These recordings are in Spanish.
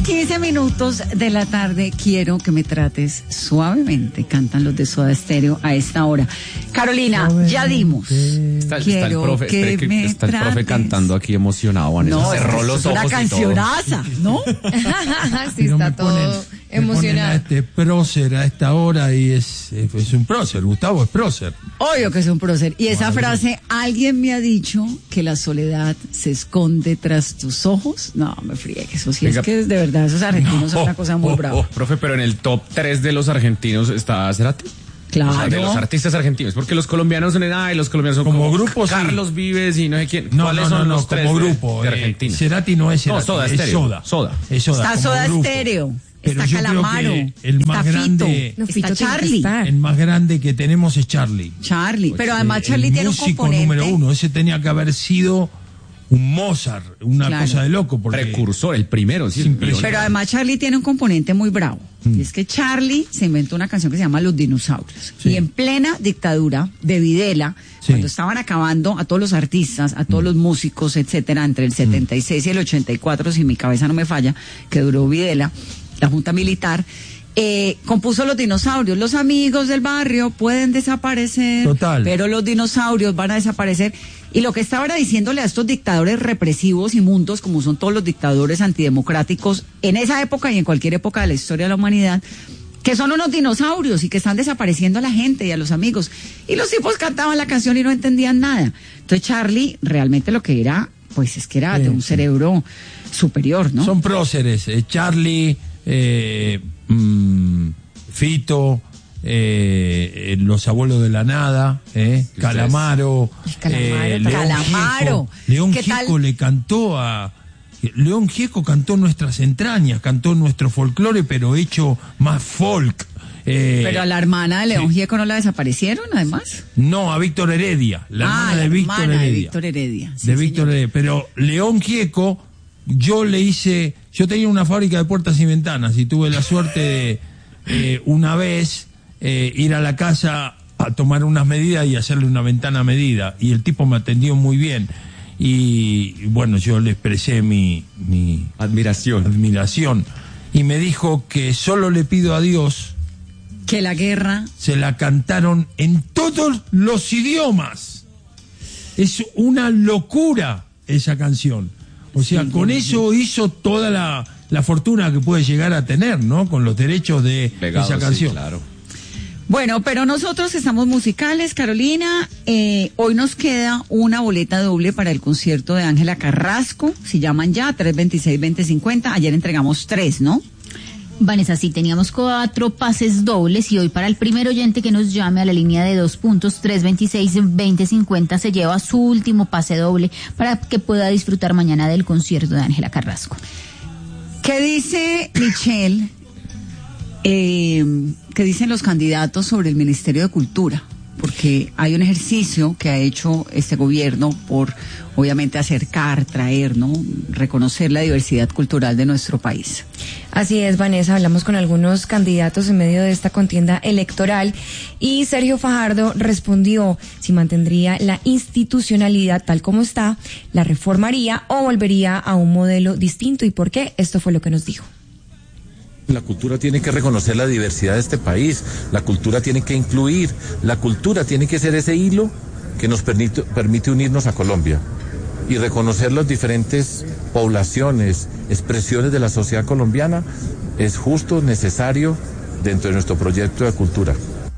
15 minutos de la tarde, quiero que me trates suavemente. Cantan los de Soda Stereo a esta hora. Carolina, ya dimos. Está el profe cantando aquí emocionado, Vanessa. No, cerró los ojos. Una cancionaza, ¿no? Sí, está todo emocionado. A este prócer a esta hora y es un prócer. Gustavo es prócer. Obvio que es un prócer. Y esa frase, alguien me ha dicho que la soledad se esconde tras tus ojos. No, me fríe, que eso sí. Venga. Es que de verdad esos argentinos son una cosa muy brava. Profe, pero en el top 3 de los argentinos está Cerati. Claro. O sea, de los artistas argentinos, porque los colombianos son los colombianos son como grupos, Carlos Vives y no sé quién. ¿Cuáles son los tres como grupo de Argentina? Cerati no es Cerati, no, Soda Stereo. Soda. Está Soda Stereo. Pero está yo Calamaro, creo que el más grande, está Charlie. El más grande que tenemos es Charlie. Pues pero además Charlie tiene un componente. El músico número 1, ese tenía que haber sido un Mozart, una cosa de loco. Precursor, el primero. Sí, pero además Charlie tiene un componente muy bravo. Y es que Charlie se inventó una canción que se llama Los Dinosaurios. Sí. Y en plena dictadura de Videla, cuando estaban acabando a todos los artistas, a todos los músicos, etcétera, entre el 76 y el 84, si mi cabeza no me falla, que duró Videla, la Junta Militar, compuso Los Dinosaurios. Los amigos del barrio pueden desaparecer, pero los dinosaurios van a desaparecer. Y lo que estaba era diciéndole a estos dictadores represivos y mundos, como son todos los dictadores antidemocráticos en esa época y en cualquier época de la historia de la humanidad, que son unos dinosaurios y que están desapareciendo a la gente y a los amigos. Y los tipos cantaban la canción y no entendían nada. Entonces Charlie realmente lo que era, pues es que era de un cerebro superior, ¿no? Son próceres, Charlie, Fito, Los Abuelos de la Nada, Calamaro, León Gieco le cantó a... León Gieco cantó nuestras entrañas, cantó nuestro folclore, pero hecho más folk. Pero a la hermana de León Gieco no la desaparecieron, además. No, a Víctor Heredia, la hermana de Víctor Heredia. De Víctor Heredia. Sí, de Víctor Heredia. Pero León Gieco, yo tenía una fábrica de puertas y ventanas y tuve la suerte de una vez ir a la casa a tomar unas medidas y hacerle una ventana a medida. Y el tipo me atendió muy bien. Y bueno, yo le expresé mi admiración. Y me dijo que solo le pido a Dios que la guerra se la cantaron en todos los idiomas. Es una locura esa canción. O sea, con eso hizo toda la fortuna que puede llegar a tener, ¿no? Con los derechos de esa canción. Sí, claro. Bueno, pero nosotros estamos musicales, Carolina. Hoy nos queda una boleta doble para el concierto de Ángela Carrasco. Si llaman ya, 326-2050. Ayer entregamos 3, ¿no? Vanessa, sí, teníamos 4 pases dobles y hoy para el primer oyente que nos llame a la línea de 2 puntos, 326-2050, se lleva su último pase doble para que pueda disfrutar mañana del concierto de Ángela Carrasco. ¿Qué dice Michelle? ¿Qué dicen los candidatos sobre el Ministerio de Cultura? Porque hay un ejercicio que ha hecho este gobierno por, obviamente, acercar, traer, ¿no? Reconocer la diversidad cultural de nuestro país. Así es, Vanessa, hablamos con algunos candidatos en medio de esta contienda electoral y Sergio Fajardo respondió si mantendría la institucionalidad tal como está, la reformaría o volvería a un modelo distinto y por qué. Esto fue lo que nos dijo. La cultura tiene que reconocer la diversidad de este país, la cultura tiene que incluir, la cultura tiene que ser ese hilo que nos permite unirnos a Colombia y reconocer las diferentes poblaciones, expresiones de la sociedad colombiana es justo, necesario dentro de nuestro proyecto de cultura.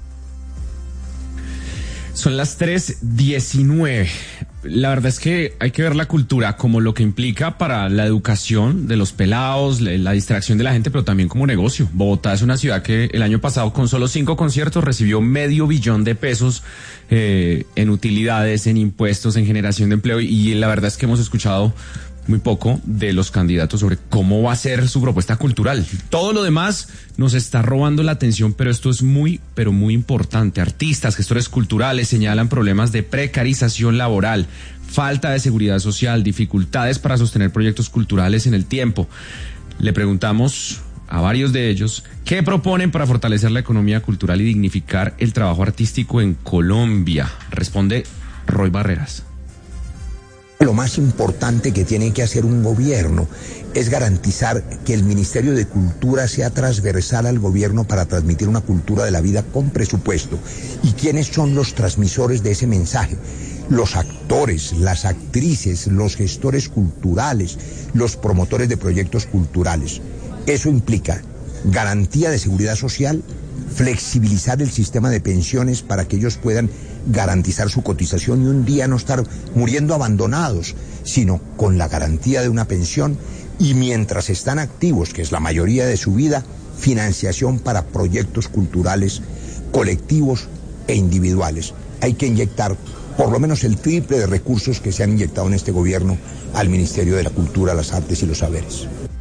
Son las 3:19. La verdad es que hay que ver la cultura como lo que implica para la educación de los pelados, la distracción de la gente, pero también como negocio. Bogotá es una ciudad que el año pasado con solo 5 conciertos recibió $500 millones en utilidades, en impuestos, en generación de empleo y la verdad es que hemos escuchado muy poco de los candidatos sobre cómo va a ser su propuesta cultural. Todo lo demás nos está robando la atención, pero esto es muy, pero muy importante. Artistas, gestores culturales señalan problemas de precarización laboral, falta de seguridad social, dificultades para sostener proyectos culturales en el tiempo. Le preguntamos a varios de ellos qué proponen para fortalecer la economía cultural y dignificar el trabajo artístico en Colombia. Responde Roy Barreras. Lo más importante que tiene que hacer un gobierno es garantizar que el Ministerio de Cultura sea transversal al gobierno para transmitir una cultura de la vida con presupuesto. ¿Y quiénes son los transmisores de ese mensaje? Los actores, las actrices, los gestores culturales, los promotores de proyectos culturales. Eso implica garantía de seguridad social, flexibilizar el sistema de pensiones para que ellos puedan garantizar su cotización y un día no estar muriendo abandonados, sino con la garantía de una pensión y mientras están activos, que es la mayoría de su vida, financiación para proyectos culturales colectivos e individuales. Hay que inyectar por lo menos el triple de recursos que se han inyectado en este gobierno al Ministerio de la Cultura, las Artes y los Saberes.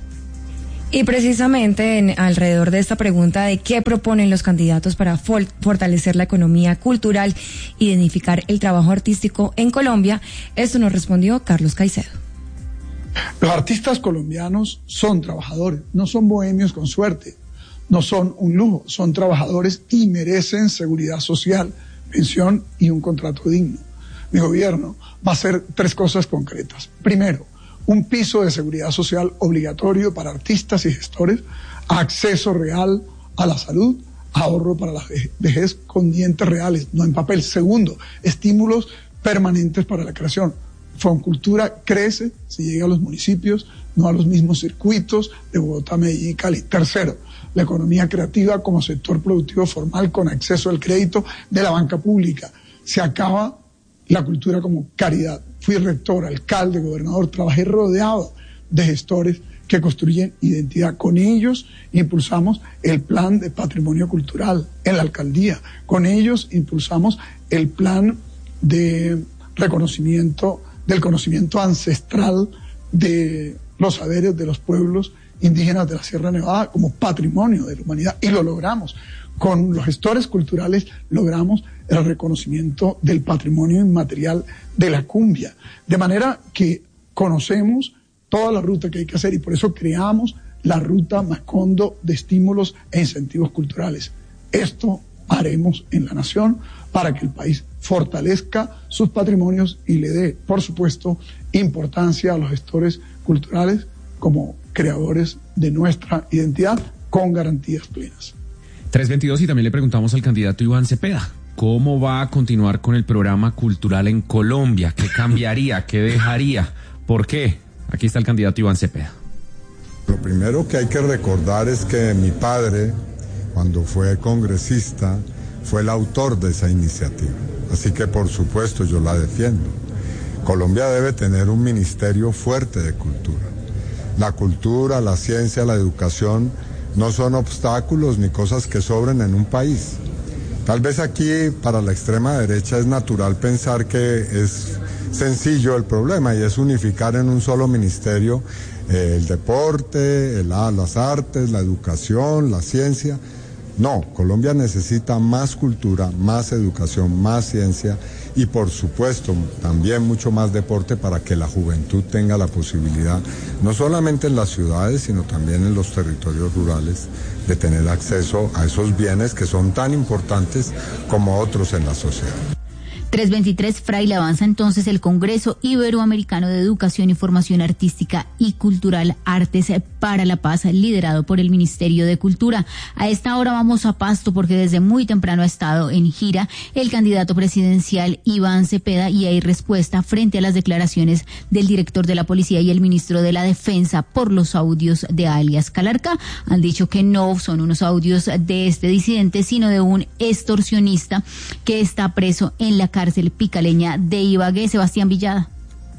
Y precisamente alrededor de esta pregunta de qué proponen los candidatos para fortalecer la economía cultural y dignificar el trabajo artístico en Colombia, esto nos respondió Carlos Caicedo. Los artistas colombianos son trabajadores, no son bohemios con suerte, no son un lujo, son trabajadores y merecen seguridad social, pensión y un contrato digno. Mi gobierno va a hacer 3 cosas concretas. Primero, un piso de seguridad social obligatorio para artistas y gestores, acceso real a la salud, ahorro para la vejez con dientes reales, no en papel. Segundo, estímulos permanentes para la creación. Foncultura crece si llega a los municipios, no a los mismos circuitos de Bogotá, Medellín y Cali. Tercero, la economía creativa como sector productivo formal con acceso al crédito de la banca pública. Se acaba la cultura como caridad. Fui rector, alcalde, gobernador, trabajé rodeado de gestores que construyen identidad. Con ellos impulsamos el plan de patrimonio cultural en la alcaldía. Con ellos impulsamos el plan de reconocimiento del conocimiento ancestral de los saberes de los pueblos indígenas de la Sierra Nevada como patrimonio de la humanidad. Y lo logramos. Con los gestores culturales logramos el reconocimiento del patrimonio inmaterial de la cumbia. De manera que conocemos toda la ruta que hay que hacer y por eso creamos la ruta Macondo de estímulos e incentivos culturales. Esto haremos en la nación para que el país fortalezca sus patrimonios y le dé, por supuesto, importancia a los gestores culturales como creadores de nuestra identidad con garantías plenas. 322 y también le preguntamos al candidato Iván Cepeda, ¿cómo va a continuar con el programa cultural en Colombia? ¿Qué cambiaría? ¿Qué dejaría? ¿Por qué? Aquí está el candidato Iván Cepeda. Lo primero que hay que recordar es que mi padre, cuando fue congresista, fue el autor de esa iniciativa. Así que por supuesto yo la defiendo. Colombia debe tener un ministerio fuerte de cultura. La cultura, la ciencia, la educación no son obstáculos ni cosas que sobren en un país. Tal vez aquí para la extrema derecha es natural pensar que es sencillo el problema y es unificar en un solo ministerio el deporte, las artes, la educación, la ciencia. No, Colombia necesita más cultura, más educación, más ciencia y por supuesto también mucho más deporte para que la juventud tenga la posibilidad, no solamente en las ciudades, sino también en los territorios rurales, de tener acceso a esos bienes que son tan importantes como otros en la sociedad. 323, Fraile, avanza entonces el Congreso Iberoamericano de Educación y Formación Artística y Cultural Artes para la Paz, liderado por el Ministerio de Cultura. A esta hora vamos a Pasto porque desde muy temprano ha estado en gira el candidato presidencial Iván Cepeda y hay respuesta frente a las declaraciones del director de la Policía y el ministro de la Defensa por los audios de alias Calarca. Han dicho que no son unos audios de este disidente, sino de un extorsionista que está preso en la cárcel picaleña de Ibagué. Sebastián Villada.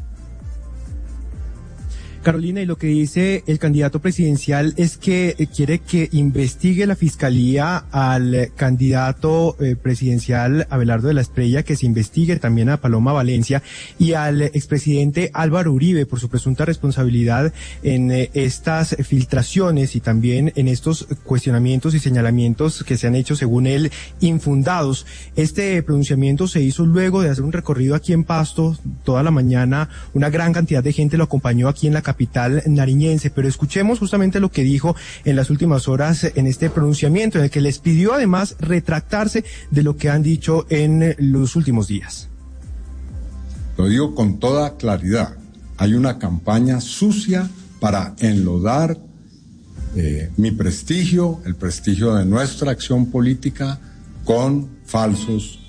Carolina, y lo que dice el candidato presidencial es que quiere que investigue la fiscalía al candidato presidencial Abelardo de la Espriella, que se investigue también a Paloma Valencia y al expresidente Álvaro Uribe por su presunta responsabilidad en estas filtraciones y también en estos cuestionamientos y señalamientos que se han hecho, según él, infundados. Este pronunciamiento se hizo luego de hacer un recorrido aquí en Pasto toda la mañana. Una gran cantidad de gente lo acompañó aquí en la capital nariñense, pero escuchemos justamente lo que dijo en las últimas horas en este pronunciamiento, en el que les pidió además retractarse de lo que han dicho en los últimos días. Lo digo con toda claridad. Hay una campaña sucia para enlodar mi prestigio, el prestigio de nuestra acción política, con falsas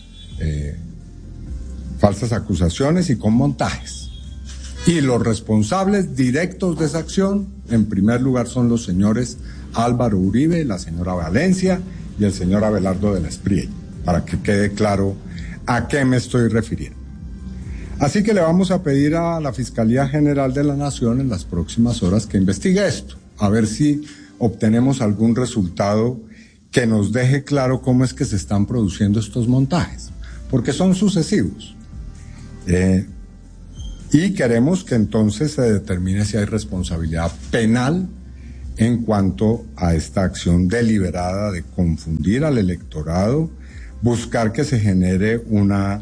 acusaciones y con montajes. Y los responsables directos de esa acción, en primer lugar, son los señores Álvaro Uribe, la señora Valencia y el señor Abelardo de la Espriella, para que quede claro a qué me estoy refiriendo. Así que le vamos a pedir a la Fiscalía General de la Nación en las próximas horas que investigue esto, a ver si obtenemos algún resultado que nos deje claro cómo es que se están produciendo estos montajes, porque son sucesivos. Y queremos que entonces se determine si hay responsabilidad penal en cuanto a esta acción deliberada de confundir al electorado, buscar que se genere una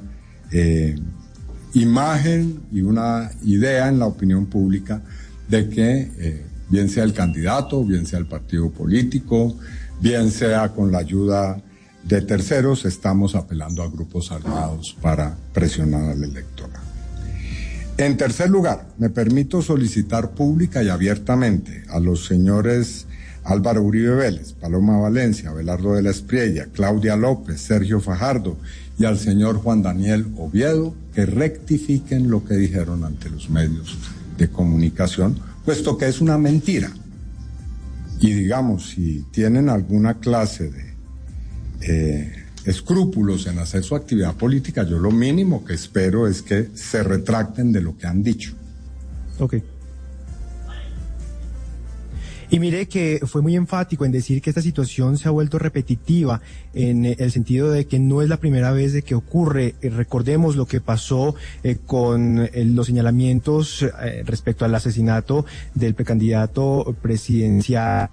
imagen y una idea en la opinión pública de que bien sea el candidato, bien sea el partido político, bien sea con la ayuda de terceros, estamos apelando a grupos armados para presionar al electorado. En tercer lugar, me permito solicitar pública y abiertamente a los señores Álvaro Uribe Vélez, Paloma Valencia, Abelardo de la Espriella, Claudia López, Sergio Fajardo y al señor Juan Daniel Oviedo que rectifiquen lo que dijeron ante los medios de comunicación, puesto que es una mentira. Y digamos, si tienen alguna clase de escrúpulos en hacer su actividad política, yo lo mínimo que espero es que se retracten de lo que han dicho. Ok. Y mire que fue muy enfático en decir que esta situación se ha vuelto repetitiva en el sentido de que no es la primera vez de que ocurre. Recordemos lo que pasó con los señalamientos respecto al asesinato del precandidato presidencial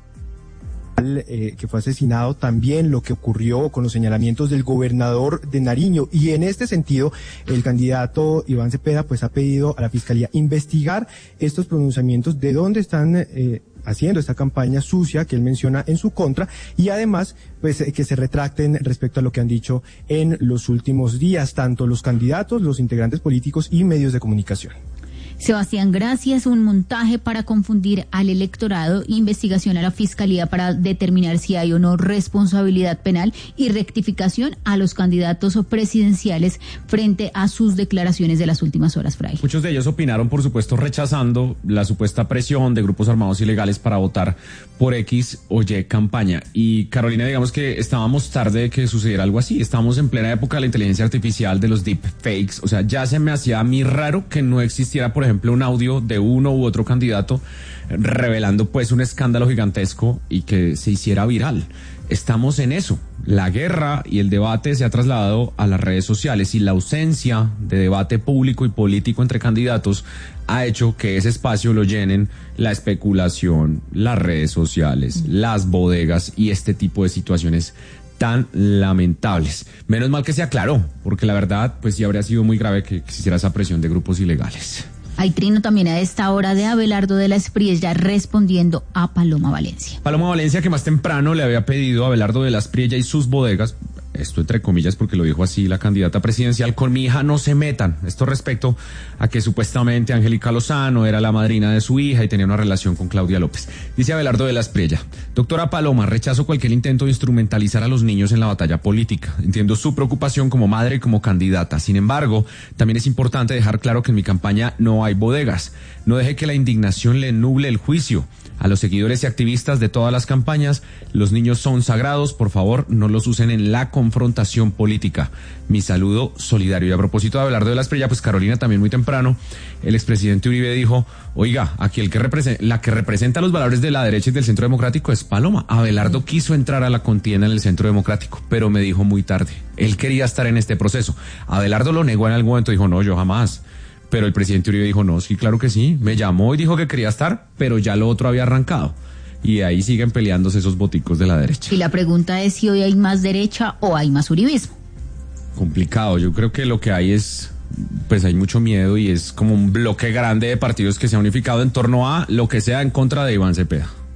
que fue asesinado, también lo que ocurrió con los señalamientos del gobernador de Nariño, y en este sentido el candidato Iván Cepeda pues ha pedido a la Fiscalía investigar estos pronunciamientos, de dónde están haciendo esta campaña sucia que él menciona en su contra, y además pues que se retracten respecto a lo que han dicho en los últimos días, tanto los candidatos, los integrantes políticos y medios de comunicación. Sebastián, gracias. Un montaje para confundir al electorado, investigación a la Fiscalía para determinar si hay o no responsabilidad penal y rectificación a los candidatos presidenciales frente a sus declaraciones de las últimas horas, Fray. Muchos de ellos opinaron, por supuesto, rechazando la supuesta presión de grupos armados ilegales para votar por X o Y campaña. Y Carolina, digamos que estábamos tarde de que sucediera algo así. Estábamos en plena época de la inteligencia artificial, de los deepfakes. O sea, ya se me hacía a mí raro que no existiera, por ejemplo, un audio de uno u otro candidato revelando pues un escándalo gigantesco y que se hiciera viral. Estamos en eso. La guerra y el debate se ha trasladado a las redes sociales, y la ausencia de debate público y político entre candidatos ha hecho que ese espacio lo llenen la especulación, las redes sociales, las bodegas y este tipo de situaciones tan lamentables. Menos mal que se aclaró, porque la verdad pues sí habría sido muy grave que existiera esa presión de grupos ilegales. Hay trino también a esta hora de Abelardo de la Espriella respondiendo a Paloma Valencia. Paloma Valencia, que más temprano le había pedido a Abelardo de la Espriella y sus bodegas, esto entre comillas porque lo dijo así la candidata presidencial, con mi hija no se metan. Esto respecto a que supuestamente Angélica Lozano era la madrina de su hija y tenía una relación con Claudia López. Dice Abelardo de la Espriella: doctora Paloma, rechazo cualquier intento de instrumentalizar a los niños en la batalla política. Entiendo su preocupación como madre y como candidata. Sin embargo, también es importante dejar claro que en mi campaña no hay bodegas. No deje que la indignación le nuble el juicio. A los seguidores y activistas de todas las campañas, los niños son sagrados, por favor, no los usen en la confrontación política. Mi saludo solidario. Y a propósito de Abelardo de la Espriella, pues Carolina, también muy temprano, el expresidente Uribe dijo: oiga, aquí la que representa los valores de la derecha y del centro democrático es Paloma. Abelardo quiso entrar a la contienda en el centro democrático, pero me dijo muy tarde. Él quería estar en este proceso. Abelardo lo negó en algún momento, dijo: no, yo jamás. Pero el presidente Uribe dijo: no, sí, claro que sí, me llamó y dijo que quería estar, pero ya lo otro había arrancado. Y ahí siguen peleándose esos boticos de la derecha. Y la pregunta es si hoy hay más derecha o hay más uribismo. Complicado, yo creo que lo que hay es, pues hay mucho miedo y es como un bloque grande de partidos que se ha unificado en torno a lo que sea en contra de Iván Cepeda.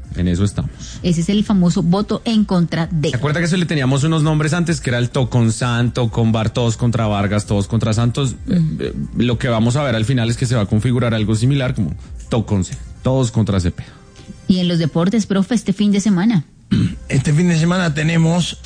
En eso estamos. Ese es el famoso voto en contra de. ¿Se acuerda que eso le teníamos unos nombres antes, que era el Tocon Santo, con Bar, todos contra Vargas, todos contra Santos? Lo que vamos a ver al final es que se va a configurar algo similar como Toconce, todos contra Cepeda. Y en los deportes, profe, este fin de semana. Este fin de semana tenemos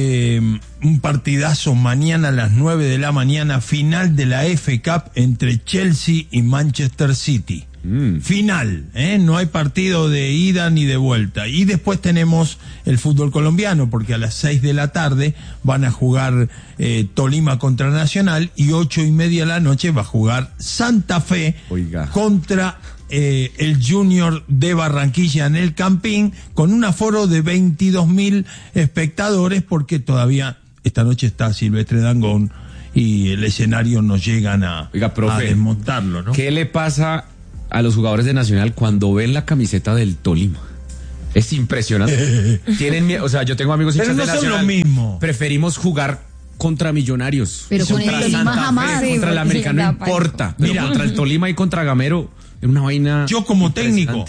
un partidazo mañana a las 9 de la mañana, final de la FA Cup entre Chelsea y Manchester City. Final, no hay partido de ida ni de vuelta. Y después tenemos el fútbol colombiano, porque a las 6 de la tarde van a jugar Tolima contra Nacional, y 8:30 de la noche va a jugar Santa Fe contra el Junior de Barranquilla en el Campín, con un aforo de 22.000 espectadores, porque todavía esta noche está Silvestre Dangond y el escenario no llegan a desmontarlo, ¿no? ¿Qué le pasa a los jugadores de Nacional cuando ven la camiseta del Tolima? Es impresionante. Tienen miedo, o sea, yo tengo amigos hinchas de Nacional. Lo mismo. Preferimos jugar contra Millonarios. Pero con el Tolima jamás. Fe, contra el Americano no importa. Pero contra el Tolima y contra Gamero es una vaina. Yo como técnico,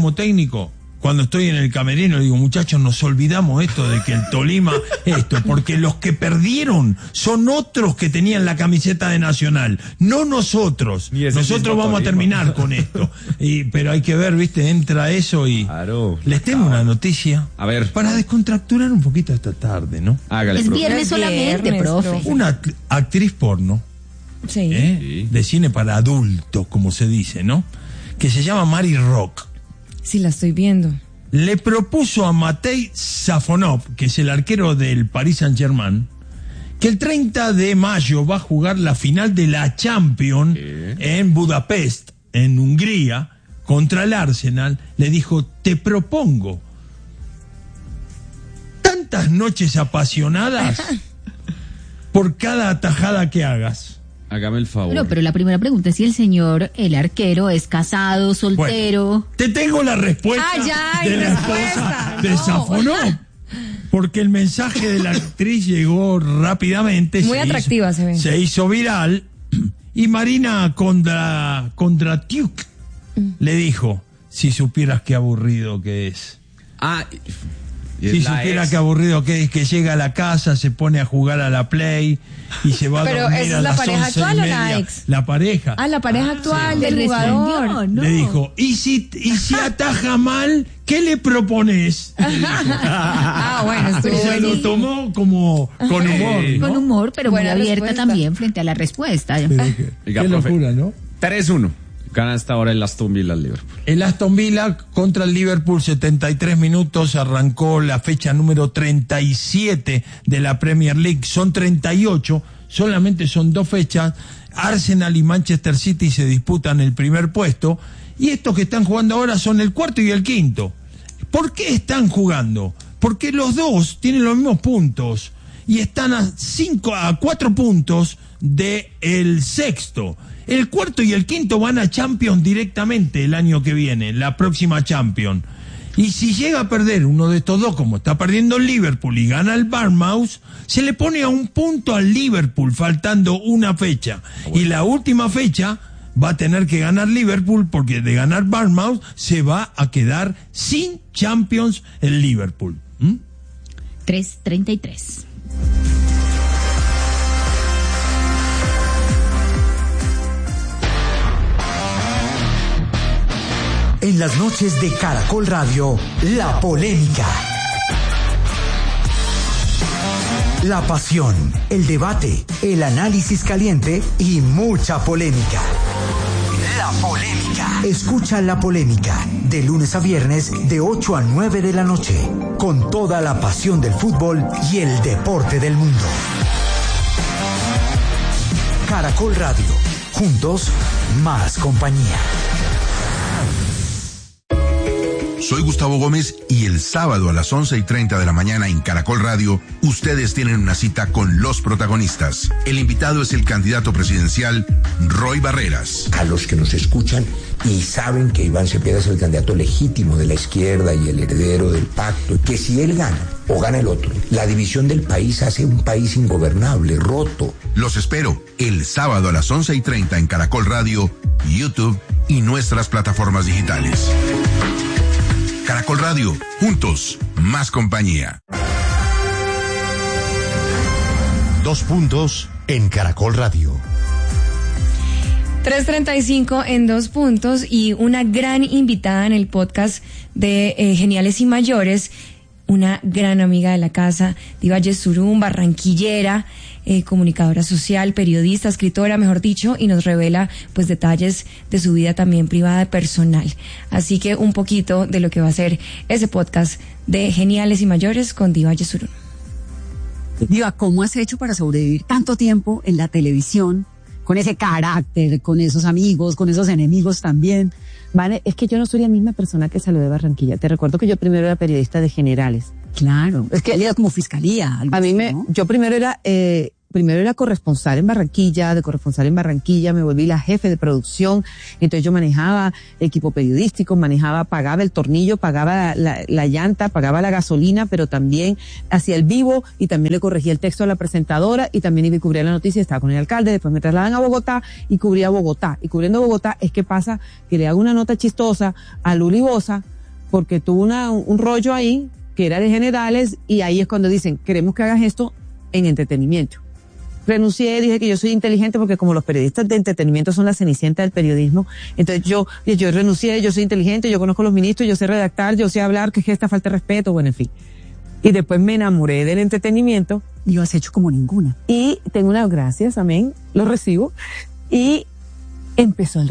cuando estoy en el camerino, digo, muchachos, nos olvidamos esto de que el Tolima, porque los que perdieron son otros que tenían la camiseta de Nacional, no nosotros. Nosotros vamos a terminar con esto. Pero hay que ver, ¿viste? Entra eso y... Claro. Les tengo una noticia. A ver. Para descontracturar un poquito esta tarde, ¿no? Hágale, es viernes solamente, profe. Una actriz porno. Sí. De cine para adultos, como se dice, ¿no? Que se llama Mary Rock. Sí, la estoy viendo. Le propuso a Matej Safonov, que es el arquero del Paris Saint-Germain, que el 30 de mayo va a jugar la final de la Champions en Budapest, en Hungría, contra el Arsenal. Le dijo, te propongo tantas noches apasionadas por cada atajada que hagas. Hágame el favor. Pero la primera pregunta es si el señor, el arquero, es casado, soltero. Bueno, te tengo la respuesta de la esposa de Safonov. Porque el mensaje de la actriz llegó rápidamente. Muy atractiva se ve. Se hizo viral. Y Marina Kondratiuk le dijo, si supieras qué aburrido que es. Si supiera qué aburrido que es, que llega a la casa, se pone a jugar a la Play y se va a dormir. ¿Pero es la pareja actual o la ex? La pareja. La pareja actual del jugador. Le dijo, ¿y si ataja mal, qué le propones? Bueno, se lo tomó como con humor, ¿no? Con humor, pero buena muy abierta respuesta. también frente a la respuesta. Qué locura, ¿no? 3-1. Gana hasta ahora el Aston Villa al Liverpool. El Aston Villa contra el Liverpool, 73 minutos, arrancó la fecha número 37 de la Premier League. Son 38, solamente son 2 fechas. Arsenal y Manchester City se disputan el primer puesto. Y estos que están jugando ahora son el cuarto y el quinto. ¿Por qué están jugando? Porque los dos tienen los mismos puntos. Y están a 4 puntos del sexto. El cuarto y el quinto van a Champions directamente el año que viene, la próxima Champions. Y si llega a perder uno de estos dos, como está perdiendo el Liverpool y gana el Bournemouth, se le pone a 1 punto al Liverpool, faltando una fecha. Y la última fecha va a tener que ganar Liverpool, porque de ganar Bournemouth se va a quedar sin Champions el Liverpool. 3:33. En las noches de Caracol Radio, la polémica. La pasión, el debate, el análisis caliente y mucha polémica. La polémica. Escucha La Polémica de lunes a viernes de 8 a 9 de la noche, con toda la pasión del fútbol y el deporte del mundo. Caracol Radio, juntos, más compañía. Soy Gustavo Gómez y el sábado a las 11:30 de la mañana en Caracol Radio, ustedes tienen una cita con los protagonistas. El invitado es el candidato presidencial Roy Barreras. A los que nos escuchan y saben que Iván Cepeda es el candidato legítimo de la izquierda y el heredero del pacto, que si él gana o gana el otro, la división del país hace un país ingobernable, roto. Los espero el sábado a las 11:30 en Caracol Radio, YouTube y nuestras plataformas digitales. Caracol Radio, juntos, más compañía. 2 puntos en Caracol Radio. 3:35 en 2 puntos y una gran invitada en el podcast de Geniales y Mayores, una gran amiga de la casa, Diva Yesurún, barranquillera, comunicadora social, periodista, escritora, mejor dicho, y nos revela pues detalles de su vida también privada y personal. Así que un poquito de lo que va a ser ese podcast de Geniales y Mayores con Diva Yesurún. Diva, ¿cómo has hecho para sobrevivir tanto tiempo en la televisión, con ese carácter, con esos amigos, con esos enemigos también? Vale, es que yo no soy la misma persona que salió de Barranquilla. Te recuerdo que yo primero era periodista de Generales. Claro, es que era como fiscalía. A mí ¿no? Yo primero era corresponsal en Barranquilla, de corresponsal en Barranquilla me volví la jefe de producción, entonces yo manejaba equipo periodístico, pagaba el tornillo, pagaba la llanta, pagaba la gasolina, pero también hacía el vivo y también le corregía el texto a la presentadora y también iba y cubría la noticia, estaba con el alcalde, después me trasladan a Bogotá y cubría Bogotá. Y cubriendo Bogotá es que pasa que le hago una nota chistosa a Luli Boza porque tuvo un rollo ahí que era de Generales y ahí es cuando dicen, queremos que hagas esto en entretenimiento. Renuncié, dije que yo soy inteligente porque como los periodistas de entretenimiento son la cenicienta del periodismo, entonces yo renuncié, yo soy inteligente, yo conozco a los ministros, yo sé redactar, yo sé hablar, que es esta falta de respeto, bueno, en fin. Y después me enamoré del entretenimiento. Y lo has hecho como ninguna. Y tengo unas gracias, amén, lo recibo. Y empezó el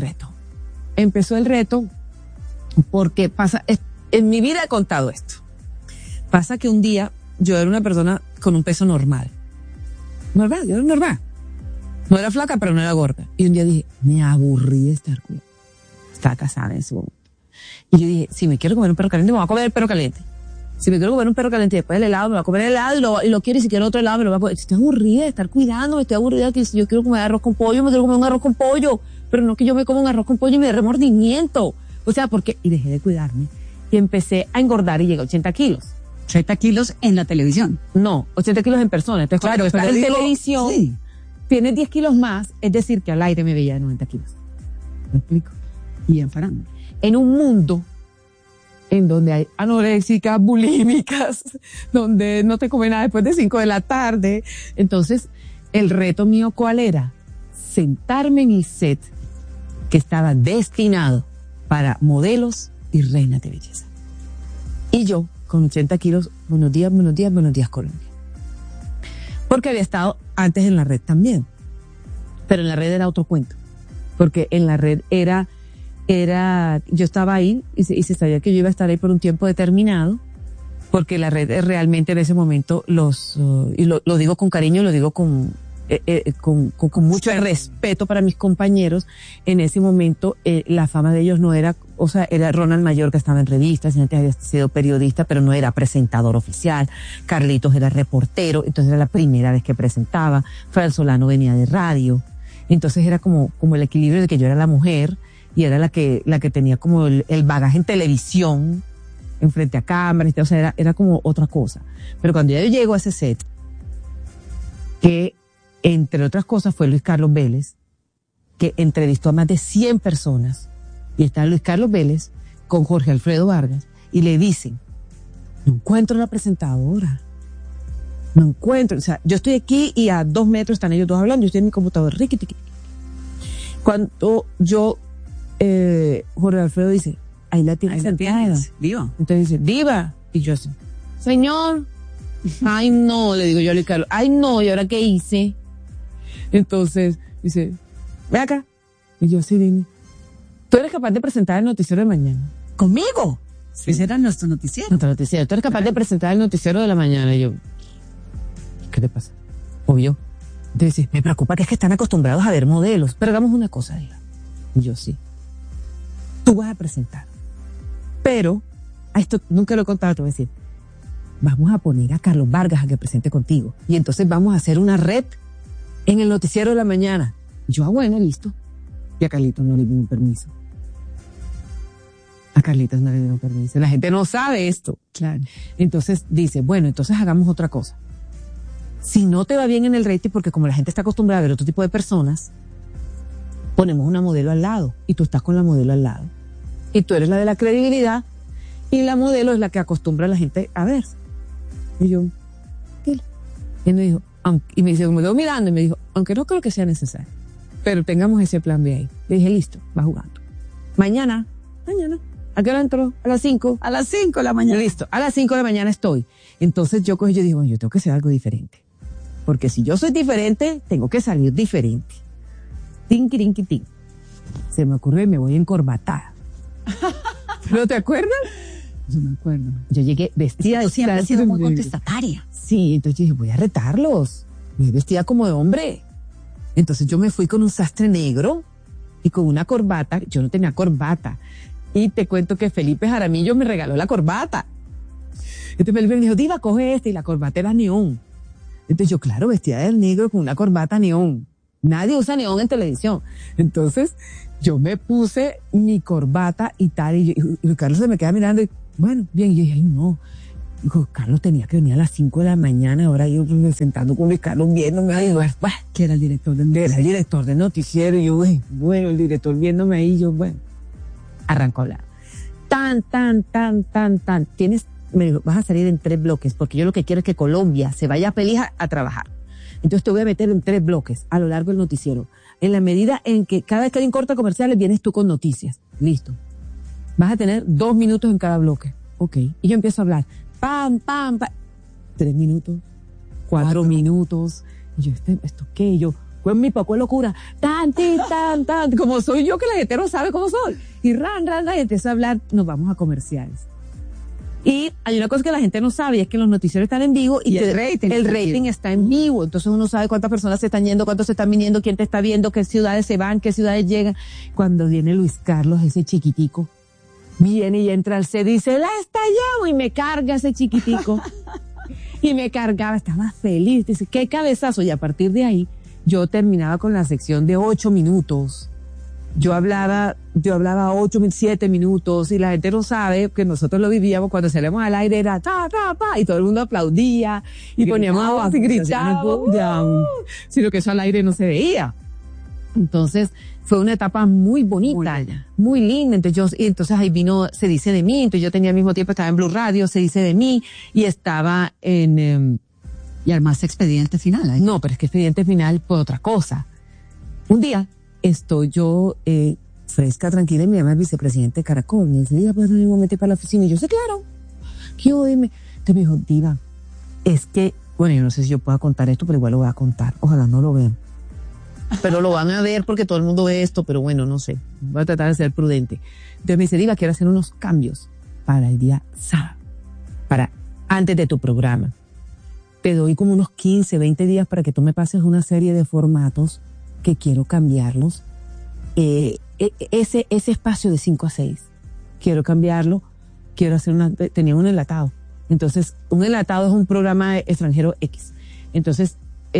reto porque pasa, en mi vida he contado esto. Pasa que un día yo era una persona con un peso normal. Yo era normal. No era flaca, pero no era gorda. Y un día dije, me aburrí de estar cuidando. Estaba casada en ese momento. Y yo dije, si me quiero comer un perro caliente, me voy a comer el perro caliente. Si me quiero comer un perro caliente después del helado, me voy a comer el helado y lo quiero, y si quiero otro helado, me lo voy a comer. Estoy aburrida de estar cuidando, estoy aburrida que si yo quiero comer arroz con pollo, me quiero comer un arroz con pollo. Pero no que yo me como un arroz con pollo y me dé remordimiento. O sea, porque, y dejé de cuidarme. Y empecé a engordar y llegué a 80 kilos. 80 kilos en la televisión. No, 80 kilos en persona. Entonces, claro, estás en televisión, sí, tienes 10 kilos más, es decir, que al aire me veía de 90 kilos. ¿Me explico? Y en farándula. En un mundo en donde hay anoréxicas, bulímicas, donde no te comes nada después de 5 de la tarde. Entonces, el reto mío, ¿cuál era? Sentarme en mi set, que estaba destinado para modelos y reinas de belleza. Y yo, con 80 kilos, buenos días, Colombia. Porque había estado antes en la red también. Pero en la red era otro cuento. Porque en la red yo estaba ahí y se sabía que yo iba a estar ahí por un tiempo determinado. Porque la red realmente en ese momento y lo digo con cariño, lo digo con mucho respeto para mis compañeros. En ese momento, la fama de ellos no era, o sea, era Ronald Mayor, que estaba en revistas, y antes había sido periodista, pero no era presentador oficial. Carlitos era reportero, entonces era la primera vez que presentaba. Fran Solano venía de radio. Entonces era como el equilibrio de que yo era la mujer y era la que tenía como el bagaje en televisión, en frente a cámaras, o sea, era como otra cosa. Pero cuando ya yo llego a ese set, que entre otras cosas fue Luis Carlos Vélez, que entrevistó a más de 100 personas, y está Luis Carlos Vélez con Jorge Alfredo Vargas, y le dicen, no encuentro la presentadora, no encuentro, o sea, yo estoy aquí y a 2 metros están ellos dos hablando, yo estoy en mi computador, cuando Jorge Alfredo dice, ahí la tiene sentada, Diva. Entonces dice, Diva, y yo así, señor, ay no, le digo yo a Luis Carlos, ay no, ¿y ahora qué hice? Entonces dice, ve acá. Y yo sí, dime, ¿tú eres capaz de presentar el noticiero de mañana? ¿Conmigo? Sí. Ese era nuestro noticiero. ¿Tú eres capaz de presentar el noticiero de la mañana? Y yo, ¿qué te pasa? Obvio. Entonces, me preocupa que es que están acostumbrados a ver modelos. Pero hagamos una cosa, diga. Y yo, sí. Tú vas a presentar. Pero, a esto nunca lo he contado, te voy a decir, vamos a poner a Carlos Vargas a que presente contigo. Y entonces vamos a hacer una red en el noticiero de la mañana. Yo, bueno, listo. Y a Carlitos no le dieron permiso. La gente no sabe esto. Claro. Entonces dice, bueno, entonces hagamos otra cosa. Si no te va bien en el rating, porque como la gente está acostumbrada a ver otro tipo de personas, ponemos una modelo al lado y tú estás con la modelo al lado. Y tú eres la de la credibilidad Y la modelo es la que acostumbra a la gente a ver. Y yo, ¿qué? Y me dijo, y me quedó mirando y me dijo, aunque no creo que sea necesario, pero tengamos ese plan B ahí. Le dije, listo, va jugando. Mañana. ¿A qué hora entró? A las 5. A las 5 de la mañana. Listo, a las 5 de la mañana estoy. Entonces yo digo, bueno, yo tengo que hacer algo diferente. Porque si yo soy diferente, tengo que salir diferente. Tin. Se me ocurrió y me voy encorbatada. ¿No te acuerdas? Yo me acuerdo. Yo llegué vestida de... Siempre has sido muy contestataria. Sí, entonces yo dije, voy a retarlos. Me vestida como de hombre. Entonces yo me fui con un sastre negro y con una corbata. Yo no tenía corbata. Y te cuento que Felipe Jaramillo me regaló la corbata. Entonces Felipe me dijo, Diva, coge esta, y la corbata era neón. Entonces yo, claro, vestida de negro con una corbata neón. Nadie usa neón en televisión. Entonces yo me puse mi corbata y tal, y Carlos se me queda mirando y, bueno, bien, y yo dije, ay, no. Dijo, Carlos tenía que venir a las 5 de la mañana, ahora yo sentando con Luis Carlos viéndome ahí, que era el director del noticiero. Era el director del noticiero, y yo, bueno, el director viéndome ahí, yo, bueno, arrancó a hablar. Me dijo, vas a salir en 3 bloques, porque yo lo que quiero es que Colombia se vaya feliz a trabajar. Entonces te voy a meter en 3 bloques a lo largo del noticiero. En la medida en que cada vez que hay un corte comercial, vienes tú con noticias. Listo. Vas a tener 2 minutos en cada bloque. Ok. Y yo empiezo a hablar. Pam. 3 minutos. 4 minutos. Y yo, ¿esto qué? Y yo, pues mi poco de locura. Tan. Como soy yo, que la gente no sabe cómo soy. Y y empiezo a hablar. Nos vamos a comerciales. Y hay una cosa que la gente no sabe, y es que los noticieros están en vivo y el rating está en vivo. Entonces uno sabe cuántas personas se están yendo, cuántos se están viniendo, quién te está viendo, qué ciudades se van, qué ciudades llegan. Cuando viene Luis Carlos, ese chiquitico, viene y entra al set y dice, la estallamos, y me carga ese chiquitico. Y me cargaba, estaba feliz. Dice, qué cabezazo. Y a partir de ahí, yo terminaba con la sección de 8 minutos. Yo hablaba 7 minutos, y la gente no sabe que nosotros lo vivíamos cuando salíamos al aire, era y todo el mundo aplaudía y poníamos abajo y gritábamos, sino que eso al aire no se veía. Entonces fue una etapa muy bonita, muy linda. Entonces ahí vino Se dice de mí. Entonces yo tenía al mismo tiempo, estaba en Blue Radio, Se dice de mí, y estaba en y además Expediente Final. ¿eh? No, pero es que Expediente Final fue otra cosa. Un día estoy yo fresca, tranquila, y me llama el vicepresidente de Caracol. Me dice, Diva, ¿puedes venir un momento para la oficina? Y yo, sí, claro. ¿Qué oíme? Entonces me dijo, Diva, es que, bueno, yo no sé si yo pueda contar esto, pero igual lo voy a contar. Ojalá no lo vean. Pero lo van a ver porque todo el mundo ve esto, pero bueno, no sé. Voy a tratar de ser prudente. Entonces me dice, Diva, quiero hacer unos cambios para el día sábado, para antes de tu programa. Te doy como unos 15, 20 días para que tú me pases una serie de formatos que quiero cambiarlos. Ese espacio de 5 a 6, quiero cambiarlo. Quiero hacer tenía un enlatado. Entonces, un enlatado es un programa extranjero X. Entonces,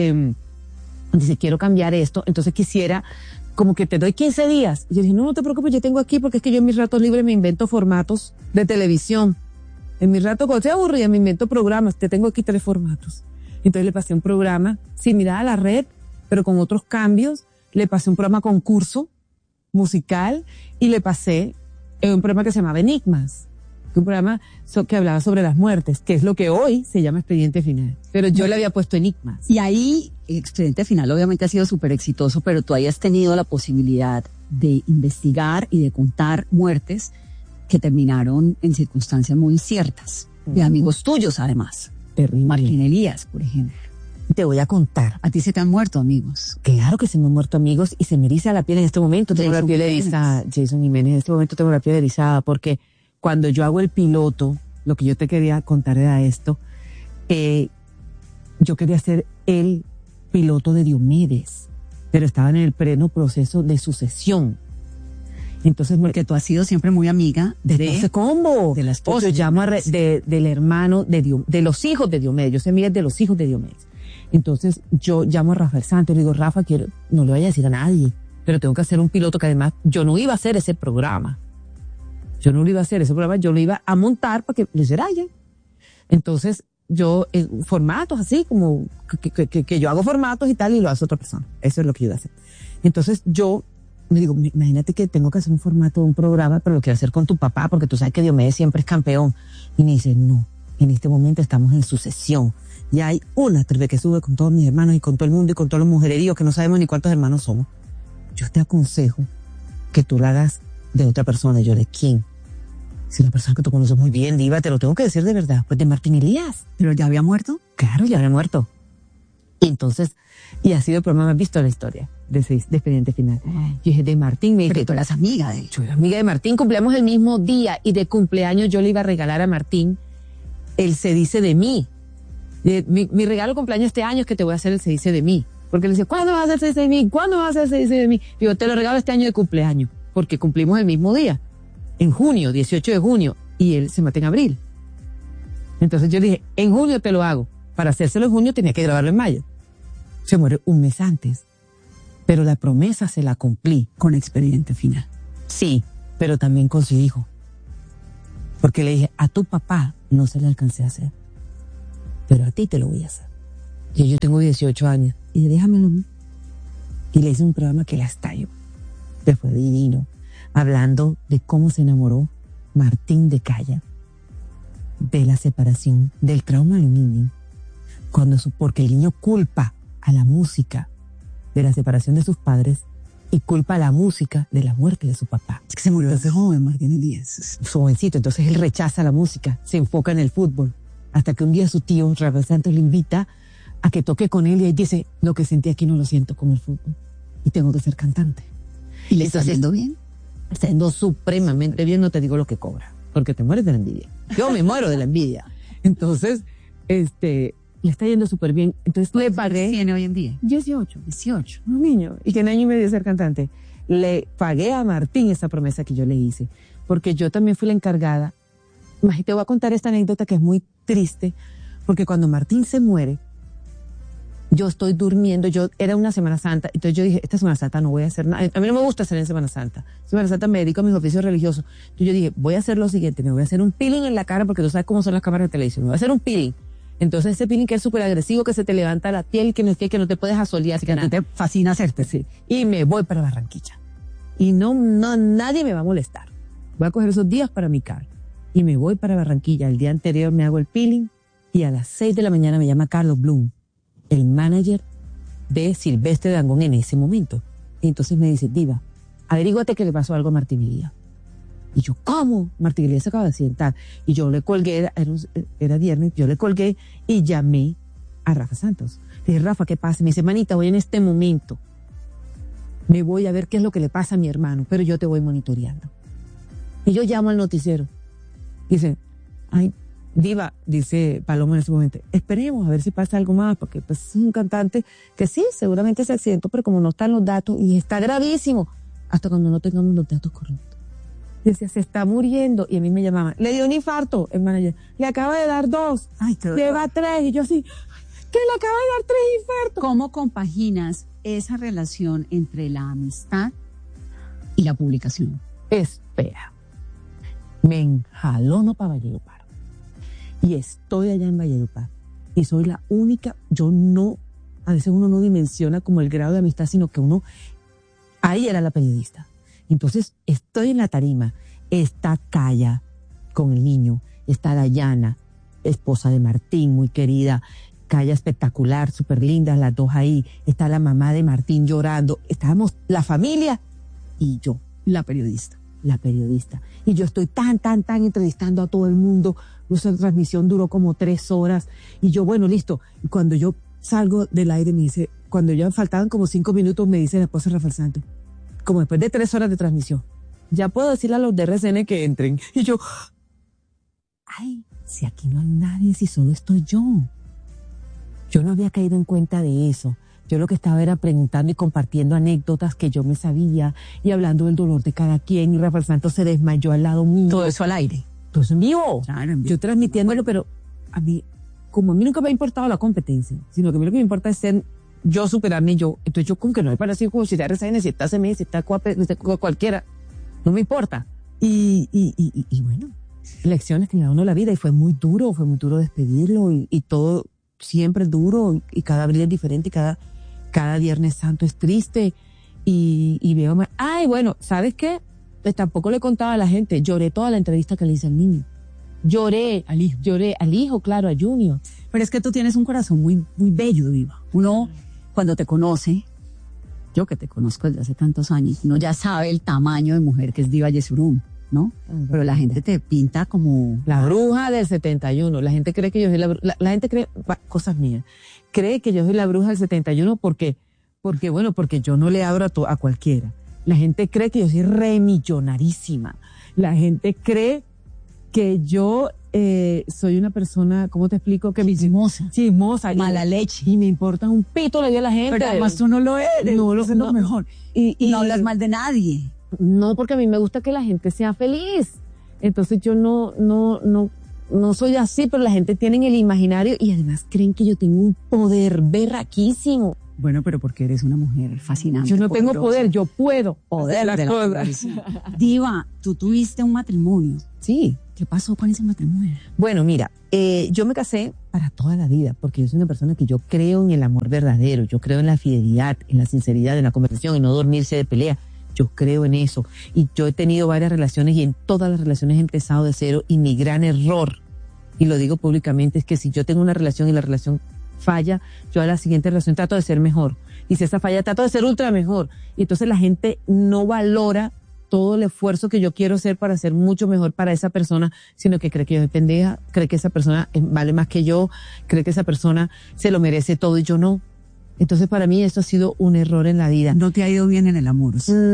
dice, quiero cambiar esto. Entonces quisiera, como que te doy 15 días. Y yo dije, no te preocupes, yo tengo aquí, porque es que yo en mis ratos libres me invento formatos de televisión. En mis ratos, cuando estoy aburrida, me invento programas. Te tengo aquí 3 formatos. Entonces le pasé un programa similar a La Red, pero con otros cambios. Le pasé un programa concurso musical, y le pasé un programa que se llamaba Enigmas, un programa que hablaba sobre las muertes, que es lo que hoy se llama Expediente Final. Pero yo le había puesto Enigmas. Y ahí, Expediente Final obviamente ha sido súper exitoso, pero tú hayas tenido la posibilidad de investigar y de contar muertes que terminaron en circunstancias muy inciertas, de amigos tuyos además. Terrible. Martín Elías, por ejemplo. Te voy a contar. ¿A ti se te han muerto amigos? Claro que se me han muerto amigos, y se me eriza la piel en este momento. Tengo la piel erizada. Jason Jiménez, en este momento tengo la piel erizada, porque cuando yo hago el piloto, lo que yo te quería contar era esto. Yo quería hacer el piloto de Diomedes, pero estaba en el pleno proceso de sucesión. Entonces, porque tú has sido siempre muy amiga de combo, de la esposa. Yo llamo del hermano de los hijos de Diomedes. Yo soy amiga de los hijos de Diomedes. Entonces yo llamo a Rafael Santos y le digo, Rafa, no le vaya a decir a nadie, pero tengo que hacer un piloto, que además yo no iba a hacer ese programa. Yo lo iba a montar para que les rayen. Entonces yo, formatos así, como que yo hago formatos y tal, y lo hace otra persona. Eso es lo que yo iba a hacer. Entonces yo me digo, imagínate que tengo que hacer un formato de un programa, pero lo quiero hacer con tu papá, porque tú sabes que Diomedes siempre es campeón. Y me dice, no, en este momento estamos en sucesión. Ya hay una TV que sube con todos mis hermanos y con todo el mundo y con todos los mujereríos que no sabemos ni cuántos hermanos somos. Yo te aconsejo que tú la hagas de otra persona. Y yo, ¿de quién? Si una persona que tú conoces muy bien, diva, te lo tengo que decir de verdad, pues de Martín Elías. ¿Pero ya había muerto? Claro, ya había muerto. Y entonces, y ha sido el programa más visto de la historia de Expediente Final. Yo dije, de Martín, me Pero tú eras amiga de él. Yo era amiga de Martín, cumpleaños el mismo día y de cumpleaños yo le iba a regalar a Martín el Se Dice de Mí. Mi regalo de cumpleaños este año es que te voy a hacer el Se Dice de Mí. Porque le decía, ¿cuándo vas a hacer Se Dice de Mí? ¿Cuándo vas a hacer Se Dice de Mí? Digo, te lo regalo este año de cumpleaños, porque cumplimos el mismo día, en junio, 18 de junio, y él se mata en abril. Entonces yo dije, en junio te lo hago. Para hacérselo en junio tenía que grabarlo en mayo. Se muere un mes antes. Pero la promesa se la cumplí. Con Expediente Final. Sí, pero también con su hijo. Porque le dije, a tu papá no se le alcancé a hacer, pero a ti te lo voy a hacer. Y yo tengo 18 años. Y déjamelo a mí. Y le hice un programa que la estalló. Que fue divino. Hablando de cómo se enamoró Martín de Calla. De la separación, del trauma del niño. Porque el niño culpa a la música de la separación de sus padres y culpa a la música de la muerte de su papá. Es que se murió desde joven, Martín Elías. Jovencito, entonces él rechaza la música, se enfoca en el fútbol, hasta que un día su tío, Rafael Santos, le invita a que toque con él y él dice, lo que sentí aquí no lo siento con el fútbol y tengo que ser cantante. ¿Y le está haciendo bien? Está yendo supremamente bien, no te digo lo que cobra, porque te mueres de la envidia. Yo me muero de la envidia. Entonces, le está yendo súper bien. Entonces le pagué. ¿Tiene hoy en día? 18. Un niño. Y tiene año y medio de ser cantante. Le pagué a Martín esa promesa que yo le hice. Porque yo también fui la encargada. Te voy a contar esta anécdota que es muy triste. Porque cuando Martín se muere, yo estoy durmiendo. Era una Semana Santa. Entonces yo dije, esta Semana Santa no voy a hacer nada. A mí no me gusta hacer en Semana Santa. Semana Santa me dedico a mis oficios religiosos. Entonces yo dije, voy a hacer lo siguiente. Me voy a hacer un peeling en la cara porque tú sabes cómo son las cámaras de televisión. Me voy a hacer un peeling. Entonces ese peeling que es súper agresivo, que se te levanta la piel, que no te puedes asolear. Así que a ti te fascina hacerte. Sí. Y me voy para Barranquilla. Y no, nadie me va a molestar. Voy a coger esos días para mi cara. Y me voy para Barranquilla. El día anterior me hago el peeling y a las 6 de la mañana me llama Carlos Blum, el manager de Silvestre Dangond en ese momento. Y entonces me dice, diva, averíguate que le pasó algo a Martín Elías. Y yo, ¿cómo? Martín Elías se acaba de accidentar. Y yo le colgué, era viernes, yo le colgué y llamé a Rafa Santos. Le dije, Rafa, ¿qué pasa? Me dice, manita, voy en este momento. Me voy a ver qué es lo que le pasa a mi hermano, pero yo te voy monitoreando. Y yo llamo al noticiero. Dice, ay, diva, dice Paloma en ese momento, esperemos a ver si pasa algo más, porque pues es un cantante que sí, seguramente se accidentó, pero como no están los datos, y está gravísimo, hasta cuando no tengamos los datos correctos. Decía, se está muriendo. Y a mí me llamaban, le dio un infarto, el manager, le acaba de dar 2, lleva 3, y yo así, que le acaba de dar 3 infartos. ¿Cómo compaginas esa relación entre la amistad y la publicación? Espera, me enjalono para Valledupar, y estoy allá en Valledupar, y soy la única, a veces uno no dimensiona como el grado de amistad, sino que ahí era la periodista. Entonces, estoy en la tarima, está Calla con el niño, está Dayana, esposa de Martín, muy querida, Calla espectacular, súper linda, las dos ahí, está la mamá de Martín llorando, estábamos la familia y yo, la periodista. Y yo estoy tan entrevistando a todo el mundo, nuestra transmisión duró como 3 horas, y yo, bueno, listo, y cuando yo salgo del aire me dice, cuando ya faltaban como 5 minutos, me dice la esposa de Rafael Santos, como después de 3 horas de transmisión, ya puedo decirle a los de RCN que entren. Y yo, ay, si aquí no hay nadie, si solo estoy yo. Yo no había caído en cuenta de eso. Yo lo que estaba era preguntando y compartiendo anécdotas que yo me sabía y hablando del dolor de cada quien. Y Rafael Santos se desmayó al lado mío. Todo eso al aire. Todo eso en vivo. Claro, en vivo. Yo transmitiéndolo, pero a mí nunca me ha importado la competencia, sino que a mí lo que me importa es ser yo, superarme yo. Entonces yo como que no me parece como si está RCN, si está CMS, si está cualquiera. No me importa. Y bueno, lecciones que me da uno la vida, y fue muy duro despedirlo, y todo siempre es duro, y cada abril es diferente, y cada Viernes Santo es triste, y veo, ay, bueno, ¿sabes qué? Pues tampoco le contaba a la gente, lloré toda la entrevista que le hice al niño. Lloré al hijo, claro, a Junior. Pero es que tú tienes un corazón muy, muy bello, Diva. Uno, cuando te conoce, yo que te conozco desde hace tantos años, uno ya sabe el tamaño de mujer que es Diva Yesurún, ¿no? Pero la gente te pinta como... La bruja del 71. La gente cree que yo soy la gente cree, cosas mías, cree que yo soy la bruja del 71 porque yo no le abro a cualquiera. La gente cree que yo soy remillonarísima. La gente cree que yo soy una persona, ¿cómo te explico? Que chismosa, mala leche. Y me importa un pito la vida de la gente. Pero además tú no lo eres. No, eso es lo mejor. Y no hablas mal de nadie. No, porque a mí me gusta que la gente sea feliz. Entonces yo no soy así, pero la gente tiene el imaginario y además creen que yo tengo un poder berraquísimo. Bueno, pero porque eres una mujer fascinante. Yo no tengo poder, yo puedo. Poder de la cosas. Diva, tú tuviste un matrimonio. Sí. ¿Qué pasó con ese matrimonio? Bueno, mira, yo me casé para toda la vida, porque yo soy una persona que yo creo en el amor verdadero, yo creo en la fidelidad, en la sinceridad, en la conversación, en no dormirse de pelea. Yo creo en eso. Y yo he tenido varias relaciones y en todas las relaciones he empezado de cero y mi gran error, y lo digo públicamente, es que si yo tengo una relación y la relación falla, yo a la siguiente relación trato de ser mejor. Y si esa falla, trato de ser ultra mejor. Y entonces la gente no valora todo el esfuerzo que yo quiero hacer para ser mucho mejor para esa persona, sino que cree que yo soy pendeja, cree que esa persona vale más que yo, cree que esa persona se lo merece todo y yo no. Entonces para mí esto ha sido un error en la vida. ¿No te ha ido bien en el amor?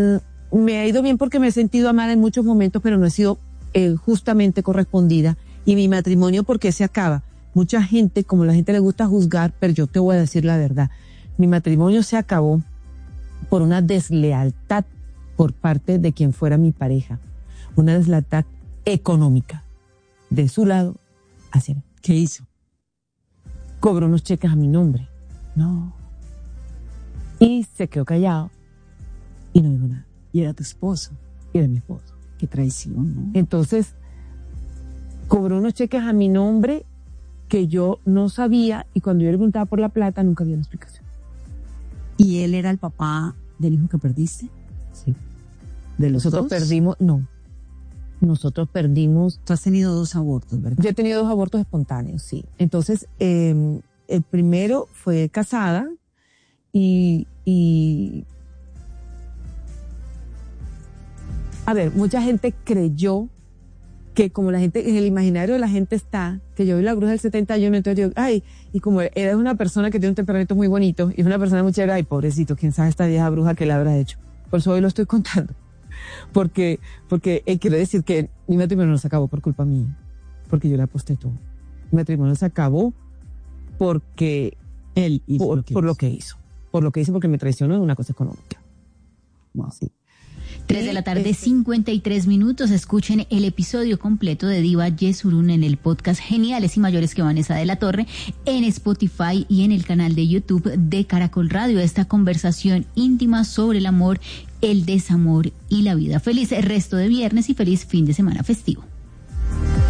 Me ha ido bien porque me he sentido amada en muchos momentos, pero no he sido justamente correspondida. Y mi matrimonio, ¿por qué se acaba? Mucha gente, como la gente le gusta juzgar, pero yo te voy a decir la verdad. Mi matrimonio se acabó por una deslealtad por parte de quien fuera mi pareja. Una deslealtad económica. De su lado hacia mí. ¿Qué hizo? Cobró unos cheques a mi nombre. No. Y se quedó callado. Y no dijo nada. Y era tu esposo. Y era mi esposo. Qué traición, ¿no? Entonces, cobró unos cheques a mi nombre que yo no sabía, y cuando yo le preguntaba por la plata nunca había una explicación. ¿Y él era el papá del hijo que perdiste? Sí. ¿De los Nosotros dos? perdimos, no. Nosotros perdimos. Tú has tenido 2 abortos, ¿verdad? Yo he tenido 2 abortos espontáneos, sí. Entonces, el primero fue casada y a ver, mucha gente creyó que como la gente, en el imaginario de la gente está, que yo soy la bruja del 71, entonces yo, ay, y como eres una persona que tiene un temperamento muy bonito, y es una persona muy chévere, ay, pobrecito, quién sabe esta vieja bruja que le habrá hecho. Por eso hoy lo estoy contando. Porque quiero decir que mi matrimonio no se acabó por culpa mía, porque yo le aposté todo. Mi matrimonio se acabó porque él hizo por lo que hizo, porque me traicionó en una cosa económica. Wow. Sí. 3 de la tarde, 53 minutos. Escuchen el episodio completo de Diva Yesurún en el podcast Geniales y Mayores que Vanessa de la Torre, en Spotify y en el canal de YouTube de Caracol Radio. Esta conversación íntima sobre el amor, el desamor y la vida. Feliz resto de viernes y feliz fin de semana festivo.